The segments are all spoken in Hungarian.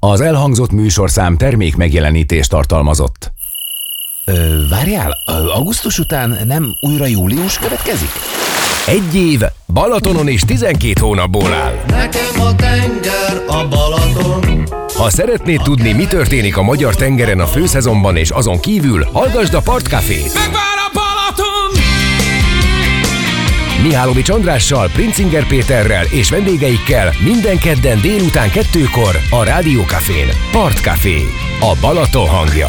Az elhangzott műsorszám termék megjelenítést tartalmazott. Várjál, augusztus után nem újra július következik? Egy év Balatonon is 12 hónapból áll. Nekem a tenger a Balaton. Ha szeretnéd tudni, mi történik a magyar tengeren a főszezonban és azon kívül, hallgasd a Partcafét. Megvár a Balaton! Mihálovics Andrással, Princinger Péterrel és vendégeikkel minden kedden délután 2-kor a Rádiókafén. Partcafé. A Balaton hangja.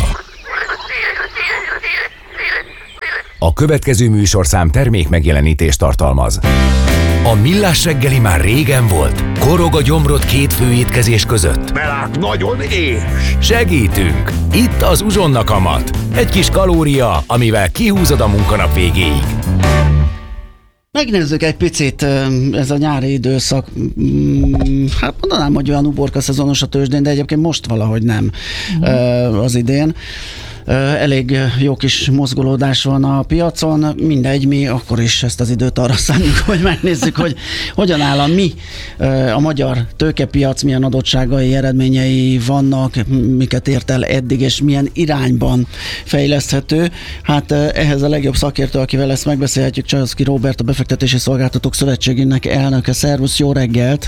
A következő műsorszám termék megjelenítést tartalmaz. A Millás reggeli már régen volt. Korog a gyomrod két főétkezés között. Melák nagyon és. Segítünk! Itt az Uzsonna kamat. Egy kis kalória, amivel kihúzod a munkanap végéig. Megnézzük egy picit, ez a nyári időszak, hát mondanám, hogy olyan uborka szezonos a tőzsdén, de egyébként most valahogy nem az idén. Elég jó kis mozgolódás van a piacon, mindegy, mi akkor is ezt az időt arra szánjuk, hogy megnézzük, hogy hogyan áll a magyar tőkepiac, milyen adottságai, eredményei vannak, miket ért el eddig, és milyen irányban fejleszthető. Hát ehhez a legjobb szakértő, akivel ezt megbeszélhetjük, Csajovszky Róbert, a Befektetési Szolgáltatók Szövetségének elnöke. Szervusz, jó reggelt!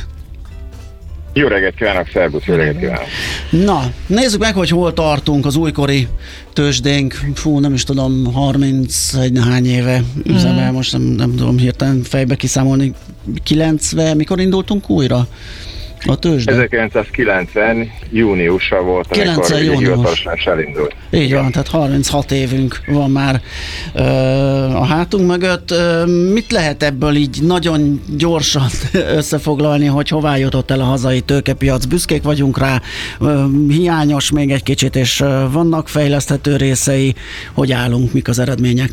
Jó reggelt kívánok, szervusz, jó reggelt kívánok! Na, nézzük meg, hogy hol tartunk az újkori tőzsdénk. Nem is tudom, 31 néhány éve üzemel, most nem tudom hirtelen fejbe kiszámolni. 90, mikor indultunk újra a tőzsde? 1990 júniusa volt, amikor hivatalosan is elindult. Így van, tehát 36 évünk van már a hátunk mögött. Mit lehet ebből így nagyon gyorsan összefoglalni, hogy hová jutott el a hazai tőkepiac? Büszkék vagyunk rá, hiányos még egy kicsit, és vannak fejleszthető részei. Hogy állunk, mik az eredmények?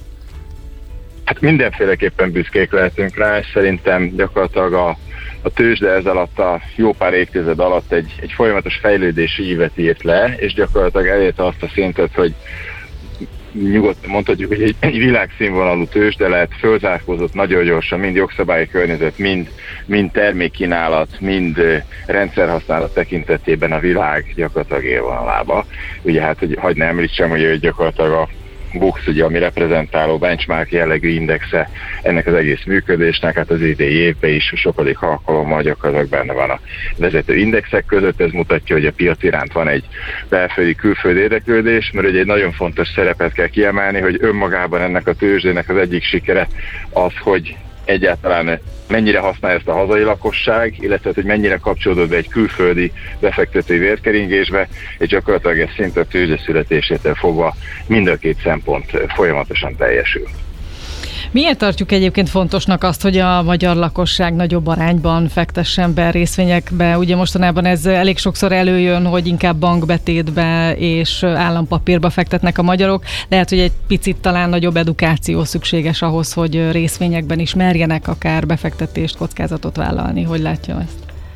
Hát mindenféleképpen büszkék lehetünk rá, és szerintem gyakorlatilag a tőzsde ez alatt a jó pár évtized alatt egy folyamatos fejlődési ívet írt le, és gyakorlatilag elérte azt a szintet, hogy nyugodtan mondhatjuk, hogy egy világszínvonalú tőzsde lett, fölzárkózott nagyon gyorsan, mind jogszabályi környezet, mind termékkínálat, mind rendszerhasználat tekintetében a világ gyakorlatilag élvonalába. Ugye hát, hogy hagyd ne említsem, hogy gyakorlatilag a BUX, ugye, ami reprezentáló benchmark jellegű indexe ennek az egész működésnek, hát az idei évben is sokadik alkalommal gyakorlatilag benne van a vezető indexek között. Ez mutatja, hogy a piac iránt van egy belföldi-külföldi érdeklődés, mert ugye egy nagyon fontos szerepet kell kiemelni, hogy önmagában ennek a tőzsdének az egyik sikere az, hogy egyáltalán mennyire használja ezt a hazai lakosság, illetve hogy mennyire kapcsolódott be egy külföldi befektetői vérkeringésbe, és gyakorlatilag ez szinte a tőzsde születésétől fogva mind a két szempont folyamatosan teljesül. Miért tartjuk egyébként fontosnak azt, hogy a magyar lakosság nagyobb arányban fektessen be részvényekbe? Ugye mostanában ez elég sokszor előjön, hogy inkább bankbetétbe és állampapírba fektetnek a magyarok. Lehet, hogy egy picit talán nagyobb edukáció szükséges ahhoz, hogy részvényekben is merjenek akár befektetést, kockázatot vállalni. Hogy látja ezt?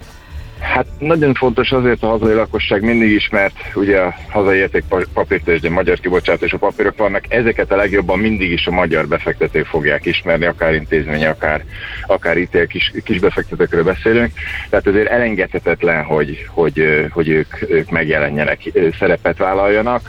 Hát nagyon fontos azért a hazai lakosság mindig is, mert ugye a hazai értékpapírtőzsdén magyar kibocsátású papírok vannak, ezeket a legjobban mindig is a magyar befektetők fogják ismerni, akár intézmény, akár ítél kis befektetőkről beszélünk. Tehát azért elengedhetetlen, hogy ők megjelenjenek, szerepet vállaljanak.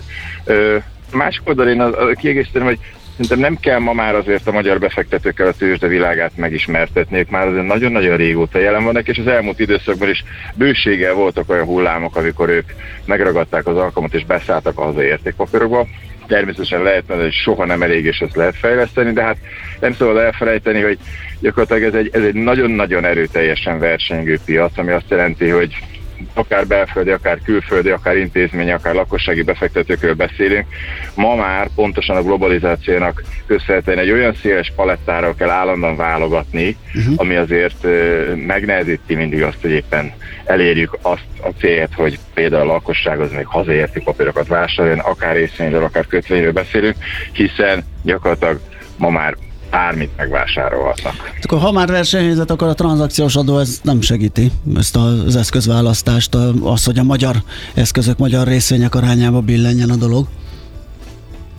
Másik oldalon kiegészíteném, hogy szerintem nem kell ma már azért a magyar befektetőkkel a tőzsde világát megismertetniük, már azért nagyon-nagyon régóta jelen vannak, és az elmúlt időszakban is bőséggel voltak olyan hullámok, amikor ők megragadták az alkalmat és beszálltak a hazai értékpapírokba. Természetesen lehetne, hogy soha nem elég, és ezt lehet fejleszteni, de hát nem szabad elfelejteni, hogy gyakorlatilag ez egy nagyon-nagyon erőteljesen versengő piac, ami azt jelenti, hogy akár belföldi, akár külföldi, akár intézmény, akár lakossági befektetőkről beszélünk. Ma már pontosan a globalizációnak köszönhetően egy olyan széles palettáról kell állandóan válogatni, ami azért megnehezíti mindig azt, hogy éppen elérjük azt a célt, hogy például a lakosság az még hazai értékpapírokat vásároljon, akár részvényről, akár kötvényről beszélünk, hiszen gyakorlatilag ma már bármit megvásárolhatnak. Akkor ha már versenyhelyzet, akkor a tranzakciós adó ez nem segíti ezt az eszközválasztást, az, hogy a magyar eszközök, magyar részvények arányába billenjen a dolog?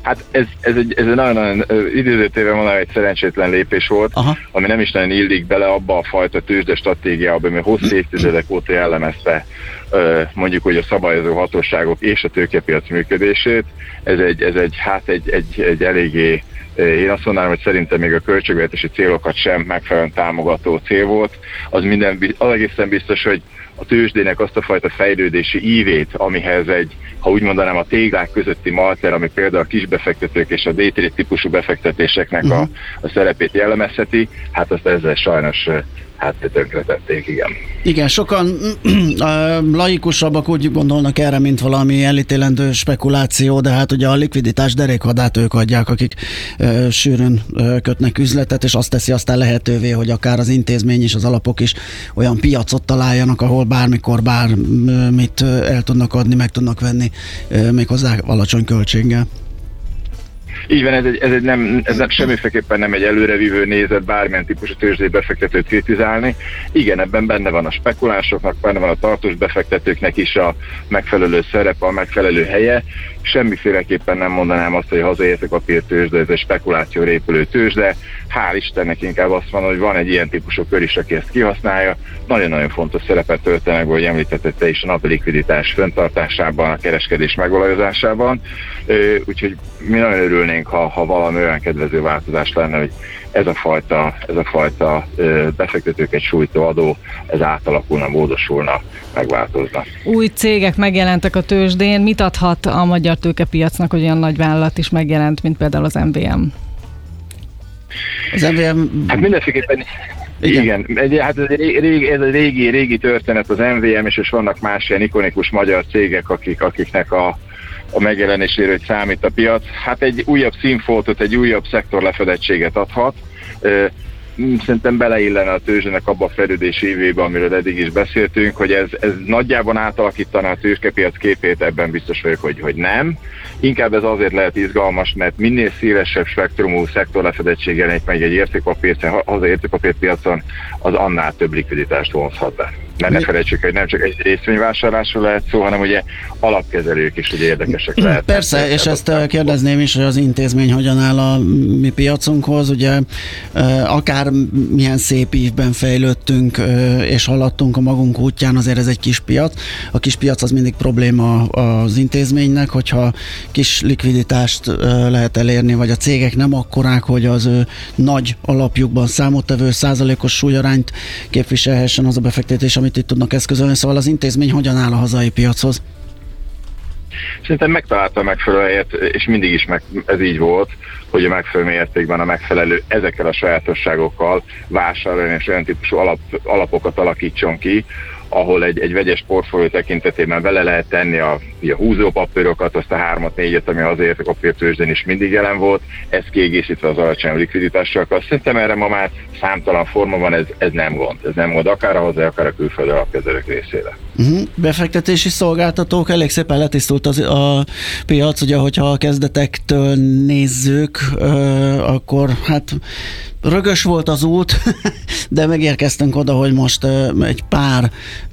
Hát ez egy nagyon idézőtében mondom, egy szerencsétlen lépés volt, ami nem is nagyon illik bele abba a fajta tőzsde stratégiába, ami hosszú évtizedek óta jellemezte mondjuk, hogy a szabályozó hatóságok és a tőkepiac működését. Ez egy eléggé, én azt mondanám, hogy szerintem még a költségvetési célokat sem megfelelően támogató cél volt. Az egészen biztos, hogy a tőzsdének azt a fajta fejlődési ívét, amihez ha úgy mondanám, a téglák közötti malter, ami például a kisbefektetők és a day trade típusú befektetéseknek a szerepét jellemezheti, hát azt ezzel sajnos tönkretették, igen. Igen, sokan laikusabbak úgy gondolnak erre, mint valami elítélendő spekuláció, de hát ugye a likviditás derékhadát ők adják, akik sűrűn kötnek üzletet, és azt teszi aztán lehetővé, hogy akár az intézmény és az alapok is olyan piacot találjanak, ahol bármikor bármit el tudnak adni, meg tudnak venni méghozzá alacsony költséggel. Így van, ez semmiféleképpen nem egy előrevívő nézet bármilyen típusú tőzsdei befektetőt kritizálni. Igen, ebben benne van a spekulánsoknak, benne van a tartós befektetőknek is a megfelelő szerepe, a megfelelő helye. Semmiféleképpen nem mondanám azt, hogy a hazai értékpapírtőzsde, ez egy spekulációra épülő tőzsde. Hál' Istennek inkább azt mondom, hogy van egy ilyen típusú kör is, aki ezt kihasználja. Nagyon-nagyon fontos szerepet töltenek, hogy említetted te is, a napi likviditás fenntartásában, a kereskedés megolajozásában. Úgyhogy mi nagyon örülnénk, ha valami olyan kedvező változás lenne, hogy ez a fajta befektetőket sújtó adó, ez átalakulna, módosulna, megváltozna. Új cégek megjelentek a tőzsdén. Mit adhat a magyar tőkepiacnak, hogy olyan nagy vállalat is megjelent, mint például az MVM? Az MVM... Hát mindenféleképpen... Igen. Hát ez egy régi történet az MVM, és vannak más ilyen ikonikus magyar cégek, akiknek a megjelenésére, hogy számít a piac. Hát egy újabb színfoltot, egy újabb szektorlefedettséget adhat. Szerintem beleillene a tőzsdének abba a fejlődési évébe, amiről eddig is beszéltünk, hogy ez nagyjában átalakítaná a tőzsdepiac képét, ebben biztos vagyok, hogy nem. Inkább ez azért lehet izgalmas, mert minél szélesebb spektrumú szektorlefedettség jelenik meg egy hazai értékpapírpiacon, az annál több likviditást vonzhat be. Mert ne felejtsük, hogy nem csak egy részvényvásárlásról lehet szó, hanem ugye alapkezelők is ugye érdekesek lehet. Persze, és ezt kérdezném is, hogy az intézmény hogyan áll a mi piacunkhoz. Ugye akár milyen szép ívben fejlődtünk és haladtunk a magunk útján, azért ez egy kis piac. A kis piac az mindig probléma az intézménynek, hogyha kis likviditást lehet elérni, vagy a cégek nem akkorák, hogy az ő nagy alapjukban számottevő százalékos súlyarányt képviselhessen az a befektetés, amit itt tudnak eszközölni. Szóval az intézmény hogyan áll a hazai piachoz? Szerintem megtalálta a megfelelő helyet, és mindig is ez így volt, hogy a megfelelő mértékben a megfelelő ezekkel a sajátosságokkal vásárolni és olyan típusú alapokat alakítson ki, ahol egy vegyes portfólió tekintetében bele lehet tenni a húzópapírokat, azt a 3-4-et, ami az értékpapírtőzsdén is mindig jelen volt, ez kiegészítve az alacsony likviditással. Szerintem erre ma már számtalan forma van, ez nem gond. Ez nem gond akár a hazai, akár a külföldi alapkezelők részére. Befektetési szolgáltatók, elég szépen letisztult a piac, ugye, hogyha a kezdetektől nézzük, akkor hát rögös volt az út, de megérkeztünk oda, hogy most egy pár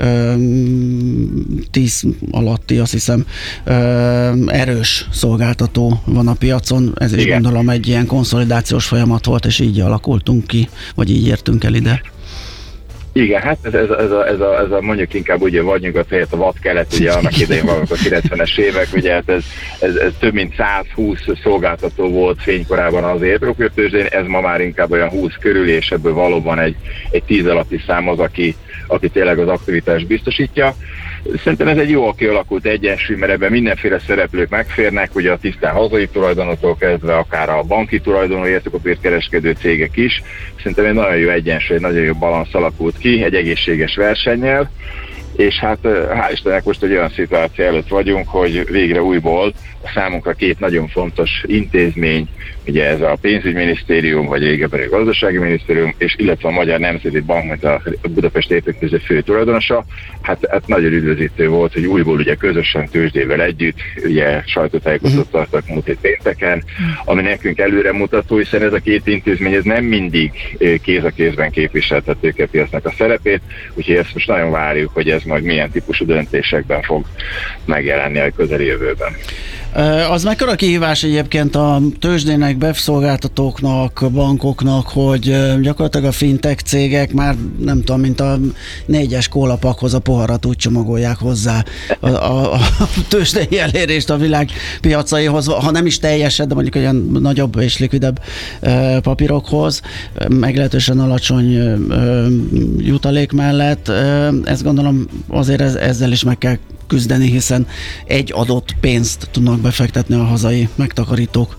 10 alatti, azt hiszem, erős szolgáltató van a piacon. Ez is gondolom egy ilyen konszolidációs folyamat volt, és így alakultunk ki, vagy így értünk el ide. Igen, hát ez a mondjuk inkább ugye vadnyugat helyett a vadkelet, ugye annak idején vannak a 90-es évek, ugye hát ez több mint 120 szolgáltató volt fénykorában az értékpapírtőzsdén, ez ma már inkább olyan 20 körül, és ebből valóban egy 10 alatti szám az, aki tényleg az aktivitást biztosítja. Szerintem ez egy jó kialakult egyensúly, mert ebben mindenféle szereplők megférnek, ugye a tisztán hazai tulajdonoktól kezdve, akár a banki tulajdonú értékpapírkereskedő cégek is. Szerintem egy nagyon jó egyensúly, egy nagyon jó balansz alakult ki, egy egészséges versennyel, és hát hál' Istennek most egy olyan szituáció előtt vagyunk, hogy végre újból a számunkra két nagyon fontos intézmény, ugye ez a pénzügyminisztérium, vagy régebben a gazdasági minisztérium, és illetve a Magyar Nemzeti Bank, mint a Budapest Értéktőzsde fő tulajdonosa, hát nagyon üdvözítő volt, hogy újból ugye közösen tőzsdével együtt, ugye sajtótájékoztatót tartak múlt hét pénteken, ami nekünk előremutató, hiszen ez a két intézmény ez nem mindig kéz a kézben képviselte a tőkepiacnak a szerepét, úgyhogy ezt most nagyon várjuk, hogy ez majd milyen típusú döntésekben fog megjelenni a közeli jövőben. Az mekkora kihívás egyébként a tőzsdének, BEF-szolgáltatóknak, bankoknak, hogy gyakorlatilag a fintech cégek már nem tudom, mint a 4-es kólapakhoz a poharat úgy csomagolják hozzá a tőzsdei elérést a világ piacaihoz, ha nem is teljeset, de mondjuk olyan nagyobb és likvidebb papírokhoz, meglehetősen alacsony jutalék mellett. Ezt gondolom azért ezzel is meg kell küzdeni, hiszen egy adott pénzt tudnak befektetni a hazai megtakarítók.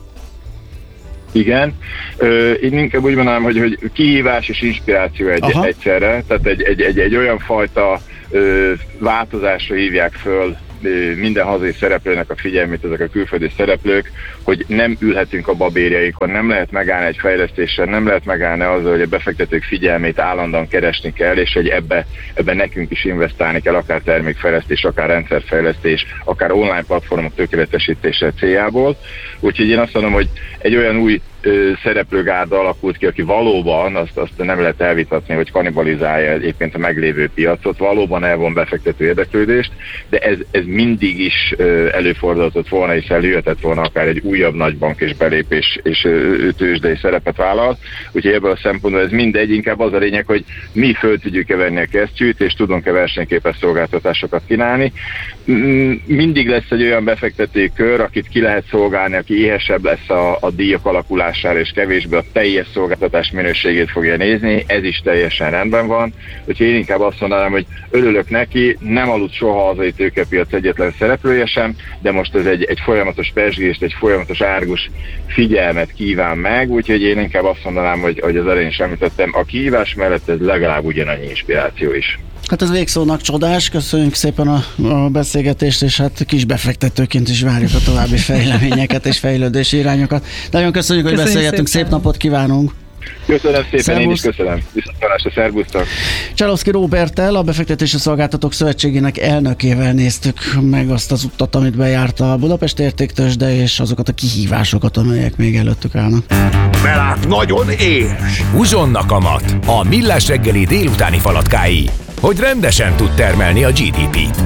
Igen. Én inkább úgy mondanám, hogy kihívás és inspiráció egyszerre, tehát egy olyan fajta változásra hívják föl minden hazai szereplőnek a figyelmét, ezek a külföldi szereplők, hogy nem ülhetünk a babérjainkon, nem lehet megállni egy fejlesztéssel, nem lehet megállni azzal, hogy a befektetők figyelmét állandóan keresni kell, és hogy ebbe nekünk is investálni kell, akár termékfejlesztés, akár rendszerfejlesztés, akár online platformok tökéletesítése céljából. Úgyhogy én azt mondom, hogy egy olyan új szereplőgárda alakult ki, aki valóban, azt nem lehet elvitatni, hogy kannibalizálja egyébként a meglévő piacot, valóban elvon befektető érdeklődést, de ez mindig is előfordulhatott volna, és előjöhetett volna akár egy újabb nagybank és belépés és tőzsdei szerepet vállal. Úgyhogy ebből a szempontból ez mindegy, inkább az a lényeg, hogy mi föl tudjuk-e venni a kesztyűt, és tudunk-e versenyképes szolgáltatásokat kínálni. Mindig lesz egy olyan befektetői kör, akit ki lehet szolgálni, aki éhesebb lesz a díjak alakulására, és kevésbé a teljes szolgáltatás minőségét fogja nézni, ez is teljesen rendben van. Úgyhogy én inkább azt mondanám, hogy örülök neki, nem aludt soha a hazai tőkepiac egyetlen szereplője sem, de most ez egy folyamatos pezsgést, egy folyamatos árgus figyelmet kíván meg, úgyhogy én inkább azt mondanám, hogy az elején is említettem, a kihívás mellett ez legalább ugyanannyi inspiráció is. Hát ez végszónak csodás, köszönjük szépen a beszélgetést, és hát kis befektetőként is várjuk a további fejleményeket és fejlődési irányokat. Nagyon köszönjük, hogy beszélgettünk, szép napot kívánunk! Köszönöm szépen, Szervusz. Én is köszönöm. Viszontlátásra, szervusztok! Csalowski Róberttel, a Befektetési Szolgáltatók Szövetségének elnökével néztük meg azt az utat, amit bejárt a Budapest Értéktőzsde, és azokat a kihívásokat, amelyek még előttük állnak. Belát nagyon éhes! Uzsonna kamat, a Millás reggeli délutáni falatkái, hogy rendesen tud termelni a GDP-t.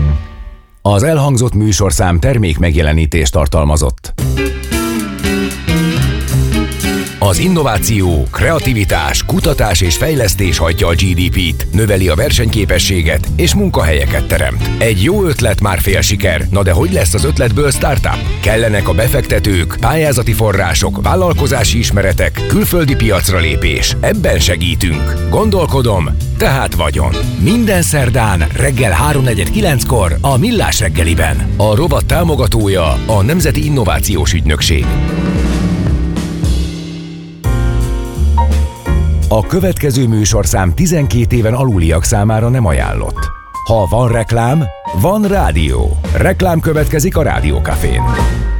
Az elhangzott műsorszám termék megjelenítést tartalmazott. Az innováció, kreativitás, kutatás és fejlesztés hajtja a GDP-t, növeli a versenyképességet és munkahelyeket teremt. Egy jó ötlet már fél siker, na de hogy lesz az ötletből startup? Kellenek a befektetők, pályázati források, vállalkozási ismeretek, külföldi piacra lépés. Ebben segítünk. Gondolkodom, tehát vagyon. Minden szerdán reggel 3:49-kor a Millás reggeliben. A rovat támogatója a Nemzeti Innovációs Ügynökség. A következő műsorszám 12 éven aluliak számára nem ajánlott. Ha van reklám, van rádió. Reklám következik a Rádiókafén.